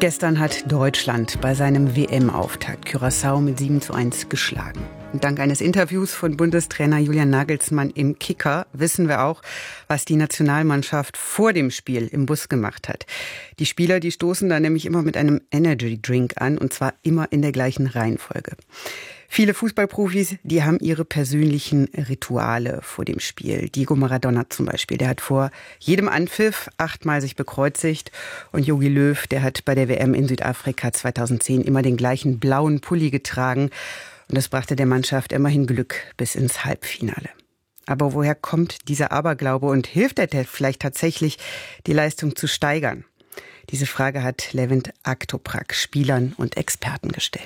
Gestern hat Deutschland bei seinem WM-Auftakt Curaçao mit 7:1 geschlagen. Und dank eines Interviews von Bundestrainer Julian Nagelsmann im Kicker wissen wir auch, was die Nationalmannschaft vor dem Spiel im Bus gemacht hat. Die Spieler, die stoßen da nämlich immer mit einem Energy-Drink an, und zwar immer in der gleichen Reihenfolge. Viele Fußballprofis, die haben ihre persönlichen Rituale vor dem Spiel. Diego Maradona zum Beispiel, der hat vor jedem Anpfiff 8-mal sich bekreuzigt. Und Jogi Löw, der hat bei der WM in Südafrika 2010 immer den gleichen blauen Pulli getragen. Und das brachte der Mannschaft immerhin Glück bis ins Halbfinale. Aber woher kommt dieser Aberglaube und hilft er vielleicht tatsächlich, die Leistung zu steigern? Diese Frage hat Levent Aktoprak Spielern und Experten gestellt.